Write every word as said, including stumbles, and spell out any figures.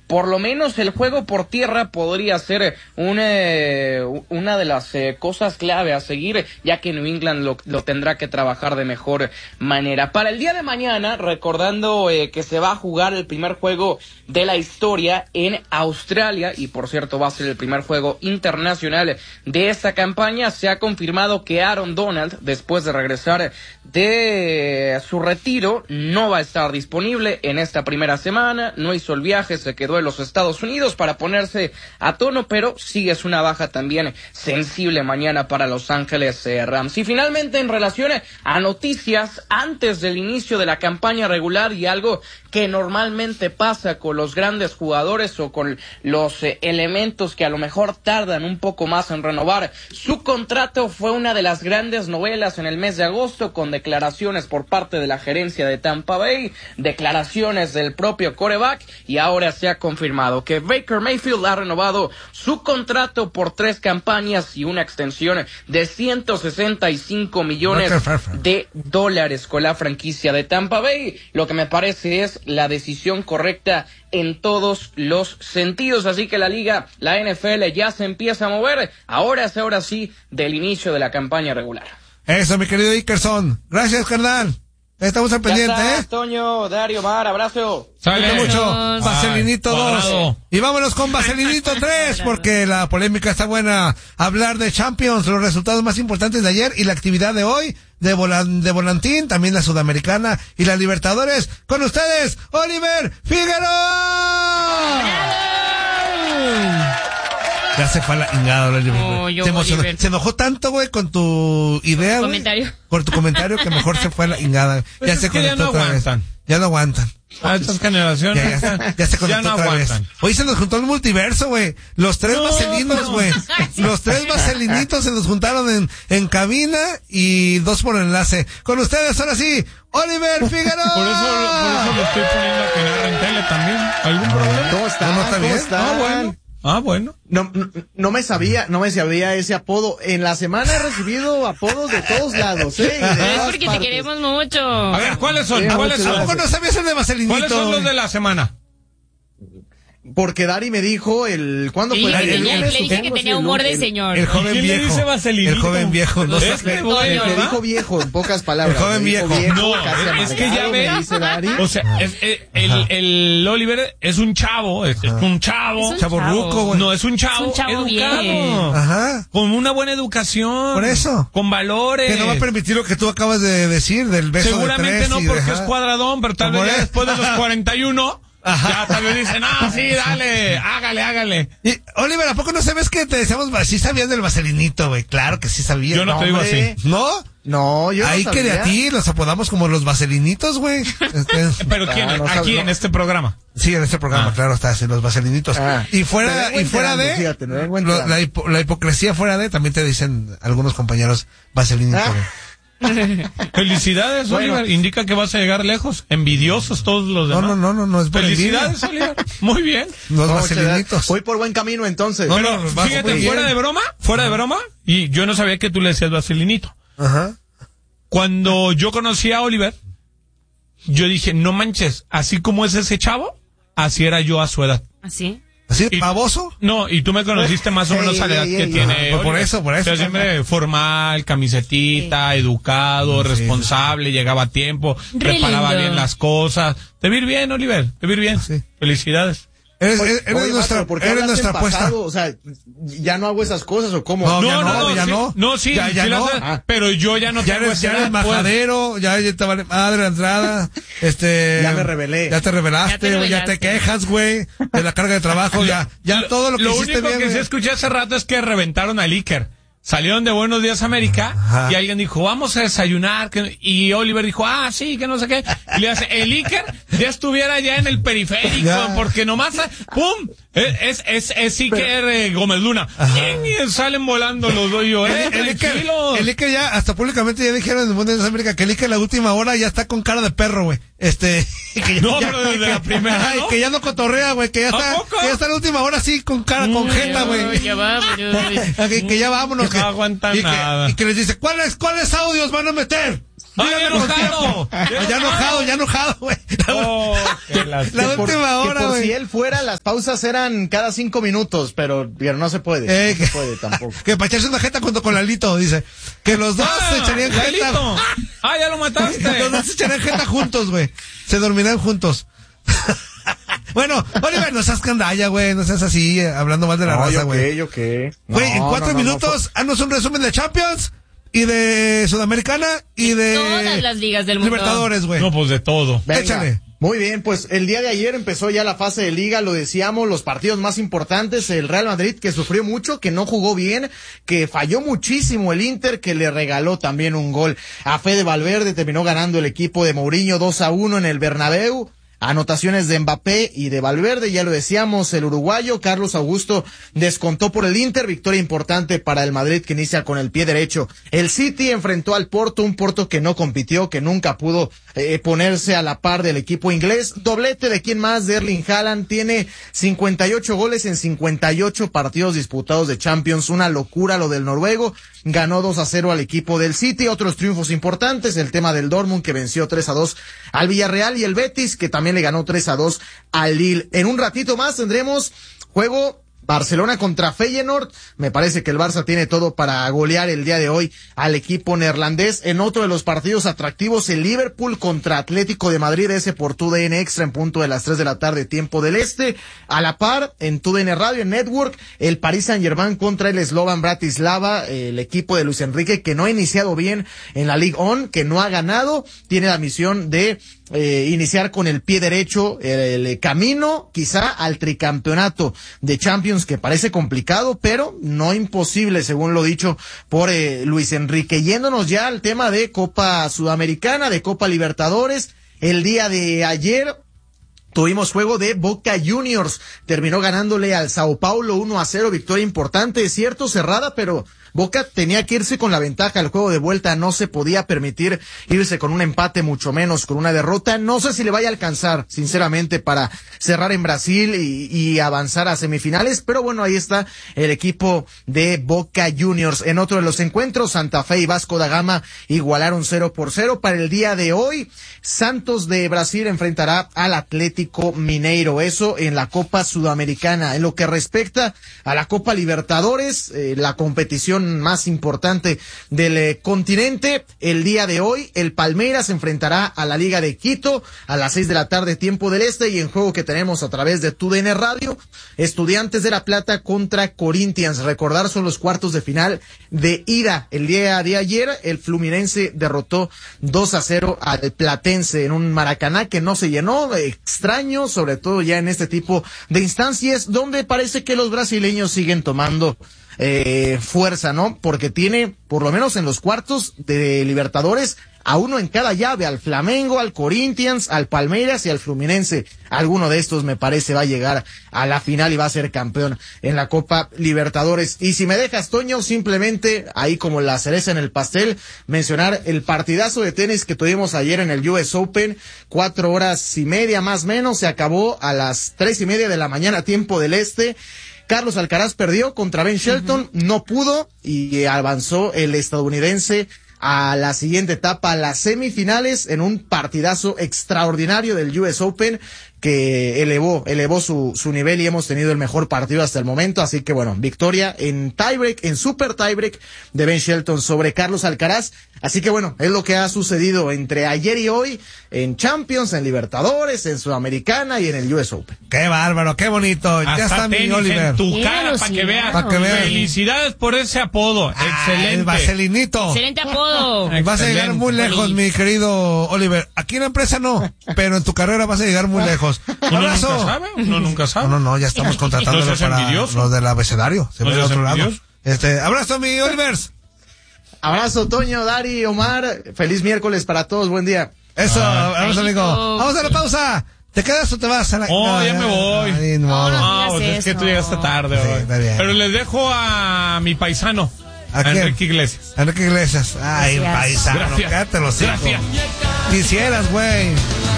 por lo menos el juego por tierra podría ser una, una de las eh, cosas clave a seguir, ya que New England lo, lo tendrá que trabajar de mejor manera. Para el día de mañana, recordando eh, que se va a jugar el primer juego de la historia en Australia, y por cierto va a ser el primer juego internacional de esta campaña, se ha confirmado que Aaron Donald, después de regresar de su retiro, no va a estar disponible en esta primera semana, no hizo el viaje, se quedó en los Estados Unidos para ponerse a tono, pero sí es una baja también sensible mañana para Los Ángeles eh, Rams. Y finalmente, en relación a noticias antes del inicio de la campaña regular, y algo que normalmente pasa con los grandes jugadores o con los eh, elementos que a lo mejor tardan un poco más en renovar su contrato, fue una de las grandes novelas en el mes de agosto, con declaraciones por parte de la gerencia de Tampa Bay, declaraciones del propio quarterback, y ahora se ha confirmado que Baker Mayfield ha renovado su contrato por tres campañas y una extensión de ciento sesenta y cinco millones de dólares con la franquicia de Tampa Bay, lo que me parece es la decisión correcta en todos los sentidos. Así que la liga, la N F L, ya se empieza a mover, ahora es ahora sí del inicio de la campaña regular. Eso, mi querido Ikerson. Gracias, carnal. Estamos al pendiente, ya está, ¿eh? Toño, Dario, Mar, abrazo. Sale mucho. Vaselinito dos. Y vámonos con Vaselinito tres, porque la polémica está buena. Hablar de Champions, los resultados más importantes de ayer y la actividad de hoy, de, volan, de volantín, también la Sudamericana y la Libertadores. Con ustedes, Oliver Figueroa. Ya se fue a la ingada, oh, se emocionó, se enojó tanto, güey, con tu idea, güey. Comentario. Con tu comentario, que mejor se fue a la ingada. Pues ya se conectó ya no otra aguantan. vez. Ya no aguantan. A estas generaciones. Ya, ya, ya se conectó ya no otra aguantan. vez. Hoy se nos juntó el multiverso, güey. Los tres no, vaselinos, güey. No. Los tres vaselinitos se nos juntaron en, en cabina y dos por enlace. Con ustedes, ahora sí, Oliver Figueroa. Por eso, por eso lo estoy poniendo a que narre en tele también. ¿Algún problema? ¿Cómo está? ¿No, no está bien? Está? Ah, bueno. Ah, bueno. No, no, no me sabía, no me sabía ese apodo. En la semana he recibido apodos de todos lados, ¿eh? Y de es todas porque partes. te queremos mucho. A ver, ¿cuáles son? Sí, ¿Cuáles son? ¿Cómo no sabías el de vaselinito? ¿Cuáles son los de la semana? Porque Dari me dijo el... ¿Cuándo Sí, fue? le El dije, lunes, le dije supongo, que sí, tenía el humor de lunes. señor. El joven ¿Quién le viejo. dice vaselinito? El joven viejo. No sé. Este Me, güey, me ¿verdad? dijo viejo, en pocas palabras. El joven Me dijo viejo. No, casi es que ya amargado, ves. me dice Dari. O sea, es, es- el, el Oliver es un chavo, es, es un chavo. Es un Chavo chavo. ruco, güey. No, es un chavo, Es un chavo educado. bien. Ajá. Con una buena educación. Por eso. Con valores. Que no va a permitir lo que tú acabas de decir del beso Seguramente de tres. no, y porque de- es ajá. cuadradón, pero tal Por vez ya eso. después de los cuarenta y uno, Ajá. ya tal vez dicen, ah, sí, dale, hágale, hágale. Y, Oliver, ¿a poco no sabes que te decíamos, sí sabías del vaselinito, güey? Claro que sí sabías. Yo no te digo hombre. así. ¿No? No, yo Ahí no que de sabía. a ti los apodamos como los vaselinitos, güey. Este, Pero ¿quién? Ah, no Aquí sabe, en no. este programa. sí, en este programa, Ah. claro, está así, los vaselinitos. Ah. Y fuera, Me vengo y fuera enterando, de, fíjate, me vengo lo- enterando. la, hipo- la hipocresía fuera de, también te dicen algunos compañeros vaselinito, Ah. güey. Felicidades, Bueno. Oliver. Indica que vas a llegar lejos. Envidiosos todos los No, demás. no, no, no, no es por Felicidades, Oliver. Muy bien. Los No, muchas gracias. vaselinitos. Voy por buen camino entonces. No, Pero no, vas fíjate, muy fuera bien. de broma, fuera de broma, y yo no sabía que tú le decías vaselinito. Ajá. Cuando yo conocí a Oliver, yo dije, no manches, así como es ese chavo, así era yo a su edad. ¿Así? ¿Así, Y- baboso? No, y tú me conociste más o menos Ey, a la edad ey, que ey, tiene. ah, por Oliver. eso, por eso. O sea, siempre formal, camisetita, educado, responsable, llegaba a tiempo, Re preparaba lindo. bien las cosas. Te vi bien, Oliver, te vi bien. Sí. Felicidades. Eres, Oye, eres oye, nuestra, Mato, ¿por qué eres hablaste nuestra en apuesta. pasado? O sea, ¿ya no hago esas cosas o cómo? No, ya no, ya sí, no. No, sí, Ya- ya sí las no. haces, Ah. pero yo ya no Ya tengo eres, esa ya eres edad, pues. majadero, ya, ya te vale madre la entrada, este... Ya me rebelé. Ya te revelaste, Ya te güey, ya te rebelaste. quejas, güey, de la carga de trabajo, ya, ya Lo- todo lo que Lo hiciste único bien, que güey. sí escuché hace rato es que reventaron al Iker. Salieron de Buenos Días América Ajá. y alguien dijo, vamos a desayunar. que- Y Oliver dijo, ah, sí, que no sé qué. Y le hace, el Iker ya estuviera ya en el periférico, Ya. porque nomás, ¡pum! Es, es, es Iker eh, Gómez Luna. Y salen volando los dos. Y yo, eh, El Iker, tranquilos. el Iker ya, hasta públicamente ya dijeron en el mundo de América que el Iker la última hora ya está con cara de perro, güey. Este, que ya- No, ya- pero desde la primera, Ay, ¿no? que ya no cotorrea, güey, que ya ¿A está, poco? que ya está en la última hora así con cara, con jeta, güey. Ya va, pero... que, que ya vámonos. Que no aguanta y nada. Que, y que les dice, ¿cuáles, cuáles audios van a meter? Díganme con tiempo. Ya enojado, ya enojado, güey. Oh, la la por, última hora, güey. güey. Si él fuera, las pausas eran cada cinco minutos, pero, pero no se puede. Eh, no que, se puede tampoco. Que para echarse una jeta junto con Lalito, dice. Que los dos ah, se echarían Lalito. jeta. Ah, ya lo mataste. Los dos se echarían jeta juntos, güey. Se dormirán juntos. Bueno, Oliver, no seas candalla, güey, no seas así, eh, hablando mal de la No, raza, yo güey. qué, yo qué. Güey, en No, cuatro no, no, minutos, no, haznos un resumen de Champions y de Sudamericana y de todas las ligas del mundo. Libertadores, güey. No, pues de todo. Venga. Échale. Muy bien, pues el día de ayer empezó ya la fase de liga, lo decíamos, los partidos más importantes, el Real Madrid que sufrió mucho, que no jugó bien, que falló muchísimo el Inter, que le regaló también un gol a Fede Valverde, terminó ganando el equipo de Mourinho dos a uno en el Bernabéu. Anotaciones de Mbappé y de Valverde, ya lo decíamos, el uruguayo Carlos Augusto descontó por el Inter, victoria importante para el Madrid que inicia con el pie derecho. El City enfrentó al Porto, un Porto que no compitió, que nunca pudo eh, ponerse a la par del equipo inglés. Doblete de quién más, de Erling Haaland, tiene cincuenta y ocho goles en cincuenta y ocho partidos disputados de Champions, una locura lo del noruego. Ganó dos a cero al equipo del City, otros triunfos importantes, el tema del Dortmund que venció tres a dos al Villarreal y el Betis que también le ganó tres a dos al Lille. En un ratito más tendremos juego Barcelona contra Feyenoord. Me parece que el Barça tiene todo para golear el día de hoy al equipo neerlandés. En otro de los partidos atractivos, el Liverpool contra Atlético de Madrid, ese por T U D N Extra en punto de las tres de la tarde, tiempo del este. A la par, en T U D N Radio, en Network, el Paris Saint-Germain contra el Slovan Bratislava, el equipo de Luis Enrique que no ha iniciado bien en la Ligue uno, que no ha ganado, tiene la misión de Eh, iniciar con el pie derecho el, el camino quizá al tricampeonato de Champions, que parece complicado pero no imposible según lo dicho por eh, Luis Enrique. Yéndonos ya al tema de Copa Sudamericana, de Copa Libertadores, el día de ayer tuvimos juego de Boca Juniors, terminó ganándole al Sao Paulo uno a cero, victoria importante, es cierto, cerrada, pero Boca tenía que irse con la ventaja al juego de vuelta, no se podía permitir irse con un empate, mucho menos con una derrota. No sé si le vaya a alcanzar, sinceramente, para cerrar en Brasil y, y avanzar a semifinales, pero bueno, ahí está el equipo de Boca Juniors. En otro de los encuentros, Santa Fe y Vasco da Gama igualaron cero por cero. Para el día de hoy, Santos de Brasil enfrentará al Atlético Mineiro, eso en la Copa Sudamericana. En lo que respecta a la Copa Libertadores, eh, la competición más importante del eh, continente, el día de hoy el Palmeiras se enfrentará a la Liga de Quito a las seis de la tarde tiempo del este, y en juego que tenemos a través de T U D N Radio, Estudiantes de La Plata contra Corinthians. Recordar, son los cuartos de final de ida. El día de ayer el Fluminense derrotó dos a cero al Platense en un Maracaná que no se llenó, extraño, sobre todo ya en este tipo de instancias donde parece que los brasileños siguen tomando Eh, fuerza, ¿no? Porque tiene, por lo menos en los cuartos de Libertadores, a uno en cada llave, al Flamengo, al Corinthians, al Palmeiras y al Fluminense. Alguno de estos me parece va a llegar a la final y va a ser campeón en la Copa Libertadores. Y si me dejas, Toño, simplemente ahí como la cereza en el pastel, mencionar el partidazo de tenis que tuvimos ayer en el U S Open, cuatro horas y media más o menos, se acabó a las tres y media de la mañana, tiempo del este. Carlos Alcaraz perdió contra Ben Shelton, uh-huh. no pudo y avanzó el estadounidense a la siguiente etapa, a las semifinales, en un partidazo extraordinario del U S Open que elevó, elevó su, su nivel y hemos tenido el mejor partido hasta el momento. Así que bueno, victoria en tiebreak, en super tiebreak de Ben Shelton sobre Carlos Alcaraz. Así que bueno, es lo que ha sucedido entre ayer y hoy en Champions, en Libertadores, en Sudamericana y en el U S Open. Qué bárbaro, qué bonito. Hasta ya está mi Oliver. En tu Qué cara para que veas. Pa' que veas. Felicidades por ese apodo. Ah, Excelente. El vaselinito. Excelente apodo. Vas a llegar muy lejos, mi querido Oliver. Aquí en la empresa no, pero en tu carrera vas a llegar muy lejos. Uno Abrazo. nunca sabe, uno nunca sabe. No, no, no, ya estamos contratándolo ¿No seas para envidioso? los del abecedario. Se ¿No ve de seas otro lado. envidioso? Este, abrazo, mi Oliver. Abrazo, Toño, Dari, Omar. Feliz miércoles para todos. Buen día. Eso, Ah. abrazo, amigo. Vamos a la pausa. ¿Te quedas o te vas a la... Oh, no, ya me voy. Ay, no, No, no. no. No, pues digas es que eso. tú llegaste tarde Sí, hoy. está bien. Pero les dejo a mi paisano, ¿A a quién? Enrique Iglesias. Enrique Iglesias. Ay, Gracias. paisano, Gracias. cállate los hijos. Gracias. Quisieras, güey.